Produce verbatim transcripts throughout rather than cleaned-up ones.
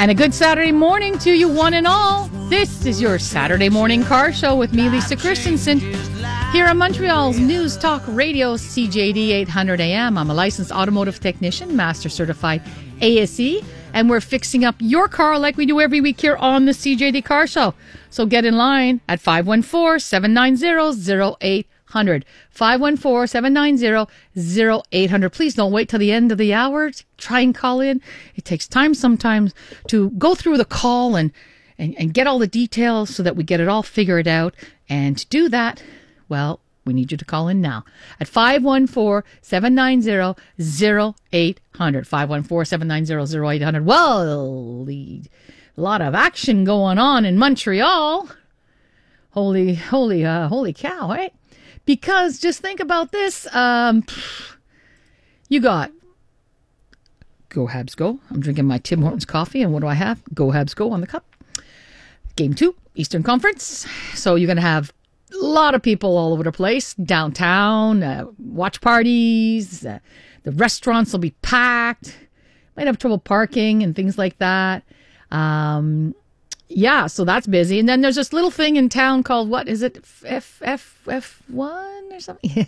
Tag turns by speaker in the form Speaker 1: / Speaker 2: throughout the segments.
Speaker 1: And a good Saturday morning to you, one and all. This is your Saturday Morning Car Show with me, Lisa Christensen, here on Montreal's News Talk Radio, C J D eight hundred A M. I'm a licensed automotive technician, master certified A S E, and we're fixing up your car like we do every week here on the C J D Car Show. So get in line at five one four, seven nine zero, zero eight hundred. five one four, seven nine zero, zero eight hundred. Please don't wait till the end of the hour. Try and call in. It takes time sometimes to go through the call and, and, and get all the details so that we get it all figured out. And to do that, well, we need you to call in now at five one four, seven nine zero, zero eight hundred. five one four, seven nine zero, zero eight hundred. Well, the, a lot of action going on in Montreal. Holy, holy, uh, holy cow, right? Because just think about this. Um, you got Go Habs Go. I'm drinking my Tim Hortons coffee. And what do I have? Go Habs Go on the cup. Game two, Eastern Conference. So you're going to have a lot of people all over the place. Downtown, uh, watch parties. Uh, the restaurants will be packed. Might have trouble parking and things like that. Um... Yeah, so that's busy. And then there's this little thing in town called, what is it? F F F one or something?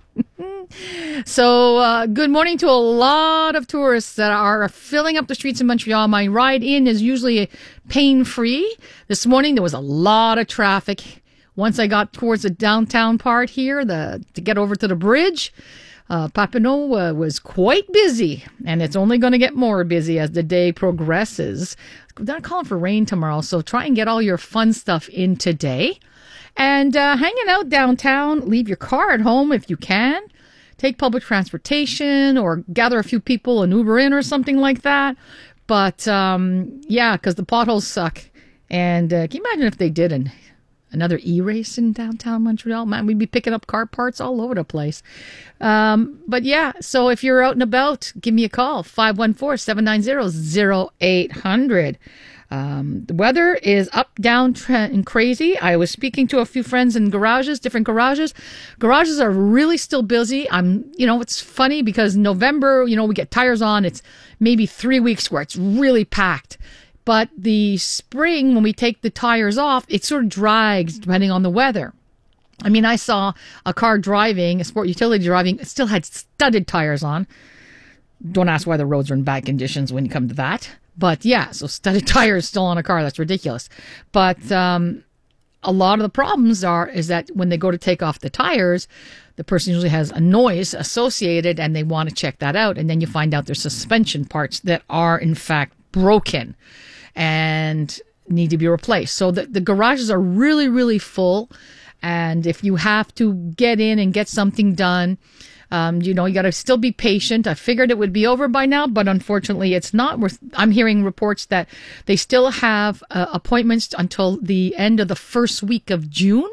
Speaker 1: So uh, good morning to a lot of tourists that are filling up the streets in Montreal. My ride in is usually pain-free. This morning there was a lot of traffic. Once I got towards the downtown part here, the to get over to the bridge, Uh, Papineau uh, was quite busy, and it's only going to get more busy as the day progresses. They're calling for rain tomorrow, so try and get all your fun stuff in today. And uh, hanging out downtown, leave your car at home if you can. Take public transportation or gather a few people and Uber in or something like that. But, um, yeah, because the potholes suck. And uh, can you imagine if they did an Another e-race in downtown Montreal? Man, we'd be picking up car parts all over the place. Um, but yeah, so if you're out and about, give me a call. five one four, seven nine zero, zero eight hundred. Um, the weather is up, down, and crazy. I was speaking to a few friends in garages, different garages. Garages are really still busy. I'm, you know, it's funny because November, you know, we get tires on. It's maybe three weeks where it's really packed. But the spring, when we take the tires off, it sort of drags depending on the weather. I mean, I saw a car driving, a sport utility driving, it still had studded tires on. Don't ask why the roads are in bad conditions when you come to that. But yeah, so studded tires still on a car, that's ridiculous. But um, a lot of the problems are is that when they go to take off the tires, the person usually has a noise associated and they want to check that out. And then you find out there's suspension parts that are in fact broken and need to be replaced. So the, the garages are really, really full. And if you have to get in and get something done, um, you know, you got to still be patient. I figured it would be over by now, but unfortunately it's not. We're, I'm hearing reports that they still have uh, appointments until the end of the first week of June.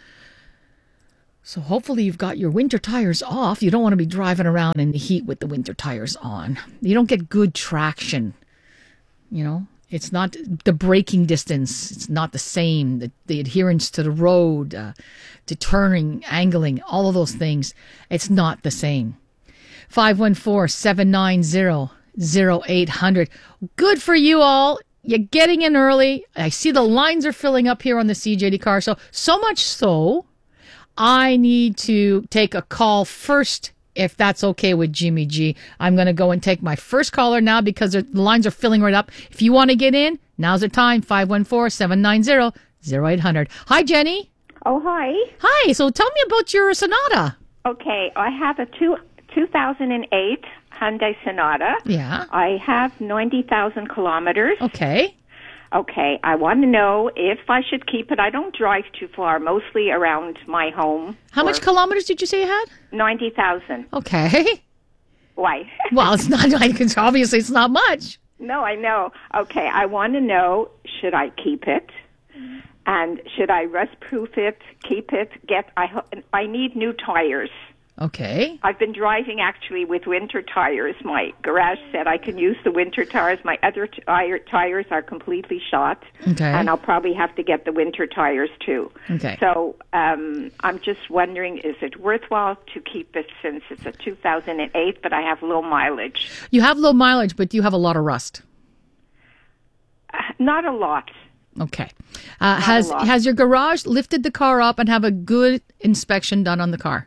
Speaker 1: So hopefully you've got your winter tires off. You don't want to be driving around in the heat with the winter tires on. You don't get good traction, you know. It's not the braking distance. It's not the same. The, the adherence to the road, uh, to turning, angling, all of those things. It's not the same. five one four, seven nine zero, zero eight hundred. Good for you all. You're getting in early. I see the lines are filling up here on the C J D Car Show. So much so, I need to take a call first. If that's okay with Jimmy G, I'm going to go and take my first caller now because the lines are filling right up. If you want to get in, now's the time. five one four, seven nine zero, zero eight hundred. Hi, Jenny.
Speaker 2: Oh, hi.
Speaker 1: Hi. So tell me about your Sonata.
Speaker 2: Okay. I have a two, two thousand eight Hyundai Sonata.
Speaker 1: Yeah.
Speaker 2: I have ninety thousand kilometers.
Speaker 1: Okay.
Speaker 2: Okay. I want to know if I should keep it. I don't drive too far, mostly around my home.
Speaker 1: How much kilometers did you say you had?
Speaker 2: ninety thousand.
Speaker 1: Okay.
Speaker 2: Why?
Speaker 1: Well, it's not, it's obviously it's not much.
Speaker 2: No, I know. Okay. I want to know, should I keep it? And should I rust-proof it, keep it, get, I, I need new tires.
Speaker 1: Okay.
Speaker 2: I've been driving actually with winter tires. My garage said I can use the winter tires. My other tire, tires are completely shot.
Speaker 1: Okay.
Speaker 2: And I'll probably have to get the winter tires too.
Speaker 1: Okay.
Speaker 2: So um, I'm just wondering, is it worthwhile to keep it since it's a two thousand eight, but I have low mileage?
Speaker 1: You have low mileage, but you have a lot of rust.
Speaker 2: Not a lot.
Speaker 1: Okay. Uh, has has your garage lifted the car up and have a good inspection done on the car?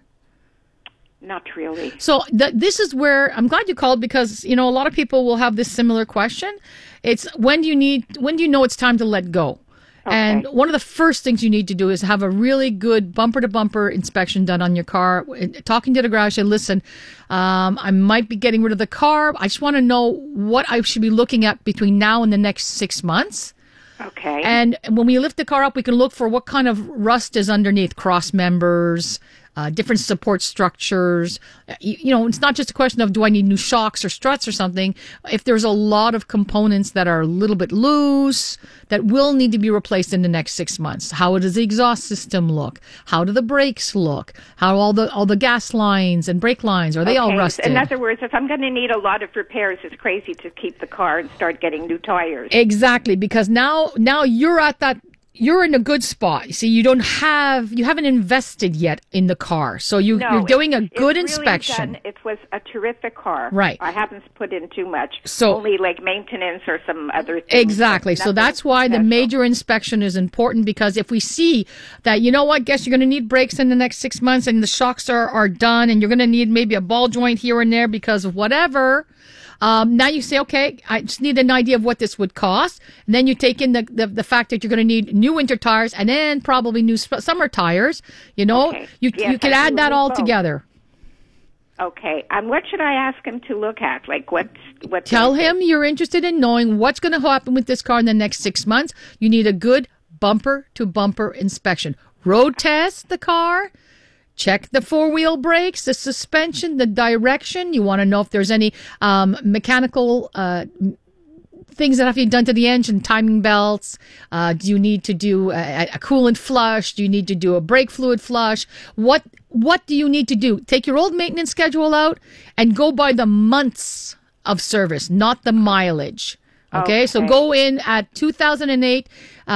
Speaker 2: Not really.
Speaker 1: So th- this is where I'm glad you called, because, you know, a lot of people will have this similar question. It's when do you need, when do you know it's time to let go? Okay. And one of the first things you need to do is have a really good bumper to bumper inspection done on your car. Talking to the garage, say, listen, um, I might be getting rid of the car. I just want to know what I should be looking at between now and the next six months.
Speaker 2: Okay.
Speaker 1: And when we lift the car up, we can look for what kind of rust is underneath, cross members, uh, different support structures. You, you know, it's not just a question of do I need new shocks or struts or something. If there's a lot of components that are a little bit loose, that will need to be replaced in the next six months. How does the exhaust system look? How do the brakes look? How all the all the gas lines and brake lines, are they
Speaker 2: okay.
Speaker 1: all rusted?
Speaker 2: In other words, if I'm going to need a lot of repairs, it's crazy to keep the car and start getting new tires.
Speaker 1: Exactly, because now now you're at that. You're in a good spot. See, you don't have, you haven't invested yet in the car. So you,
Speaker 2: no,
Speaker 1: you're doing a
Speaker 2: it's,
Speaker 1: good
Speaker 2: it's
Speaker 1: inspection.
Speaker 2: Really done. It was a terrific car.
Speaker 1: Right.
Speaker 2: I haven't put in too much.
Speaker 1: So,
Speaker 2: only like maintenance or some other things.
Speaker 1: Exactly. So that's why
Speaker 2: special.
Speaker 1: the major inspection is important, because if we see that, you know what, guess you're going to need brakes in the next six months and the shocks are, are done and you're going to need maybe a ball joint here and there because of whatever. Um, now you say, okay, I just need an idea of what this would cost. And then you take in the, the, the fact that you're going to need new winter tires and then probably new sp- summer tires. You know,
Speaker 2: okay.
Speaker 1: you
Speaker 2: yes,
Speaker 1: you could
Speaker 2: I
Speaker 1: add that all
Speaker 2: both.
Speaker 1: together.
Speaker 2: Okay. And what should I ask him to look at? Like what? what
Speaker 1: Tell him you're interested in knowing what's going to happen with this car in the next six months. You need a good bumper to bumper inspection. Road test the car. Check the four-wheel brakes, the suspension, the direction. You want to know if there's any um, mechanical uh, things that have to be done to the engine, timing belts. Uh, do you need to do a, a coolant flush? Do you need to do a brake fluid flush? What What do you need to do? Take your old maintenance schedule out and go by the months of service, not the mileage. Okay, okay. So go in at two thousand eight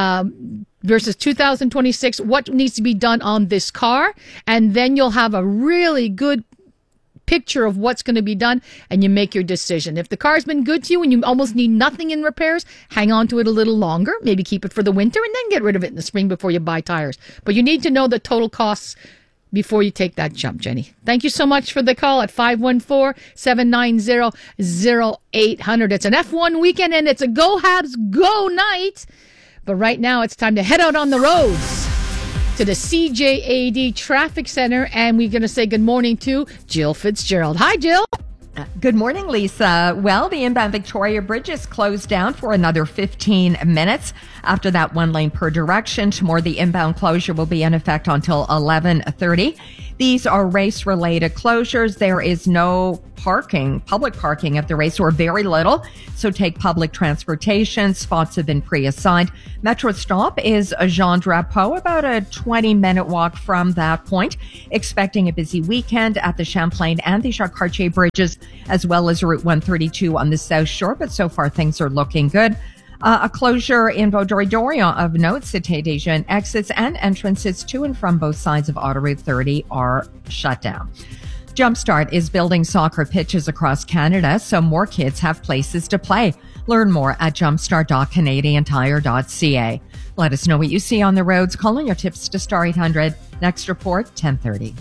Speaker 1: um, versus two thousand twenty-six, what needs to be done on this car, and then you'll have a really good picture of what's going to be done, and you make your decision. If the car's been good to you and you almost need nothing in repairs, hang on to it a little longer, maybe keep it for the winter, and then get rid of it in the spring before you buy tires. But you need to know the total costs before you take that jump, Jenny. Thank you so much for the call at five one four, seven nine zero, zero eight zero zero. It's an F one weekend and it's a Go Habs Go night. But right now it's time to head out on the roads to the C J A D Traffic Center, and we're going to say good morning to Jill Fitzgerald. Hi, Jill.
Speaker 3: Uh, good morning, Lisa. Well, the inbound Victoria Bridge is closed down for another fifteen minutes. After that, one lane per direction. Tomorrow, the inbound closure will be in effect until eleven thirty. These are race-related closures. There is no parking, public parking at the race, or very little. So take public transportation. Spots have been pre-assigned. Metro stop is Jean Drapeau, about a twenty minute walk from that point. Expecting a busy weekend at the Champlain and the Jacques Cartier bridges, as well as Route one thirty-two on the South Shore. But so far, things are looking good. Uh, a closure in Vaudreuil-Dorion of note. Cité des Jeunes exits and entrances to and from both sides of Autoroute thirty are shut down. Jumpstart is building soccer pitches across Canada so more kids have places to play. Learn more at jumpstart dot canadian tire dot c a. Let us know what you see on the roads. Call in your tips to Star eight hundred. Next report, ten thirty.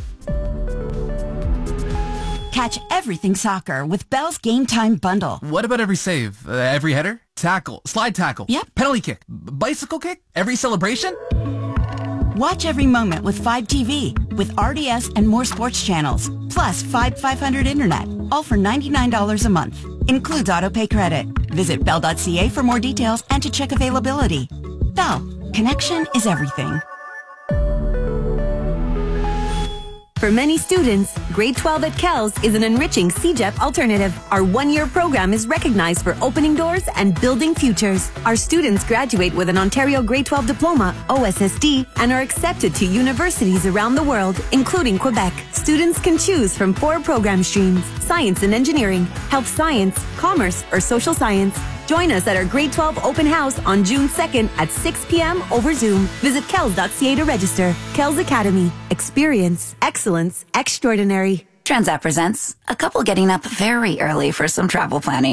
Speaker 4: Catch everything soccer with Bell's Game Time Bundle.
Speaker 5: What about every save? Uh, every header? Tackle? Slide tackle?
Speaker 4: Yep.
Speaker 5: Penalty kick? B- bicycle kick? Every celebration?
Speaker 4: Watch every moment with five T V, with R D S and more sports channels, plus five five hundred internet, all for ninety-nine dollars a month. Includes auto pay credit. Visit bell dot c a for more details and to check availability. Bell, connection is everything.
Speaker 6: For many students, grade twelve at Kells is an enriching C J E P alternative. Our one-year program is recognized for opening doors and building futures. Our students graduate with an Ontario grade twelve diploma, O S S D, and are accepted to universities around the world, including Quebec. Students can choose from four program streams: science and engineering, health science, commerce, or social science. Join us at our grade twelve open house on June second at six p.m. over Zoom. Visit kells dot c a to register. Kells Academy. Experience. Excellence. Extraordinary.
Speaker 7: Transat presents a couple getting up very early for some travel planning.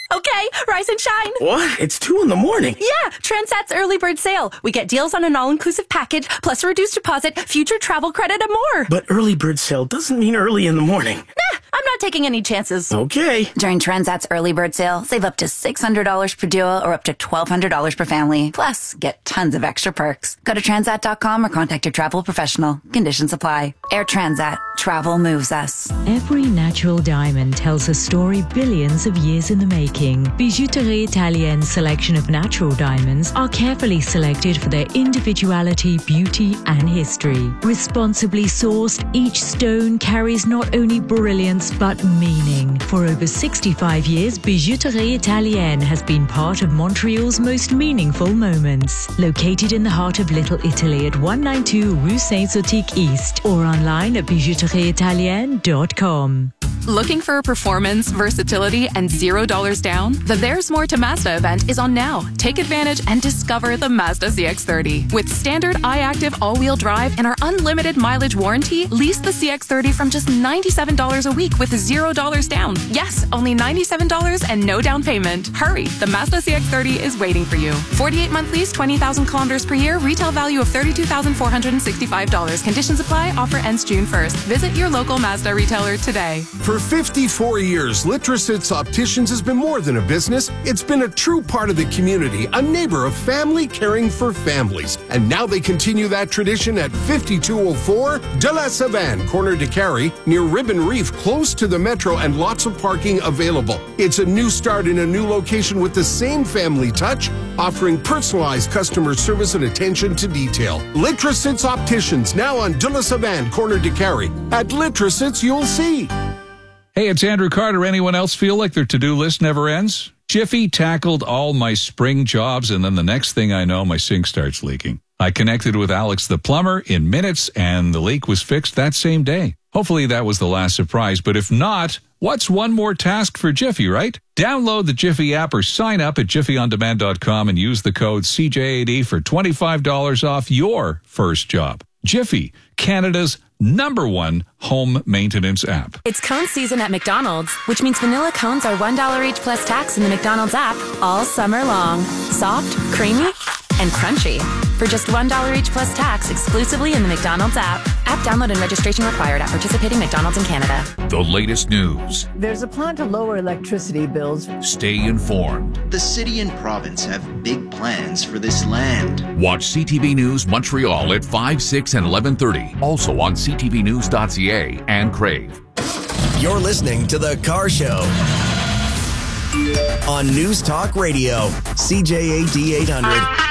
Speaker 7: Okay, rise and shine.
Speaker 8: What? It's two in the morning.
Speaker 7: Yeah, Transat's early bird sale. We get deals on an all-inclusive package, plus a reduced deposit, future travel credit, and more.
Speaker 8: But early bird sale doesn't mean early in the morning.
Speaker 7: Nah, I'm not taking any chances.
Speaker 8: Okay.
Speaker 9: During Transat's early bird sale, save up to six hundred dollars per duo or up to twelve hundred dollars per family. Plus, get tons of extra perks. Go to transat dot com or contact your travel professional. Conditions apply. Air Transat. Travel moves us.
Speaker 10: Every natural diamond tells a story billions of years in the making. Bijouterie Italienne's selection of natural diamonds are carefully selected for their individuality, beauty, and history. Responsibly sourced, each stone carries not only brilliance but meaning. For over sixty-five years, Bijouterie Italienne has been part of Montreal's most meaningful moments. Located in the heart of Little Italy at one ninety-two Rue Saint-Zotique East or online at bijouterie italienne dot com.
Speaker 11: Looking for performance, versatility, and zero dollars down? The There's More to Mazda event is on now. Take advantage and discover the Mazda C X thirty. With standard iActive all-wheel drive and our unlimited mileage warranty, lease the C X thirty from just ninety-seven dollars a week with zero dollars down. Yes, only ninety-seven dollars and no down payment. Hurry, the Mazda C X thirty is waiting for you. forty-eight month lease, twenty thousand kilometers per year, retail value of thirty-two thousand four hundred sixty-five dollars. Conditions apply, offer ends June first. Visit your local Mazda retailer today.
Speaker 12: For fifty-four years, Litrosits Opticians has been more than a business. It's been a true part of the community, a neighbor of family caring for families. And now they continue that tradition at fifty-two oh four De La Savane, corner de Carey, near Ribbon Reef, close to the metro and lots of parking available. It's a new start in a new location with the same family touch, offering personalized customer service and attention to detail. Litrosits Opticians, now on De La Savane, corner de Carey. At Litrosits, you'll see.
Speaker 13: Hey, it's Andrew Carter. Anyone else feel like their to-do list never ends? Jiffy tackled all my spring jobs, and then the next thing I know, my sink starts leaking. I connected with Alex the plumber in minutes, and the leak was fixed that same day. Hopefully that was the last surprise, but if not, what's one more task for Jiffy, right? Download the Jiffy app or sign up at jiffy on demand dot com and use the code C J A D for twenty-five dollars off your first job. Jiffy, Canada's number one home maintenance app.
Speaker 7: It's cone season at McDonald's, which means vanilla cones are one dollar each plus tax in the McDonald's app all summer long. Soft, creamy, and crunchy. For just one dollar each plus tax exclusively in the McDonald's app. App download and registration required at participating McDonald's in Canada.
Speaker 14: The latest news.
Speaker 15: There's a plan to lower electricity bills.
Speaker 14: Stay informed.
Speaker 16: The city and province have big plans for this land.
Speaker 14: Watch C T V News Montreal at five, six, and eleven thirty. Also on c t v news dot c a and Crave.
Speaker 17: You're listening to The Car Show on News Talk Radio, C J A D eight hundred.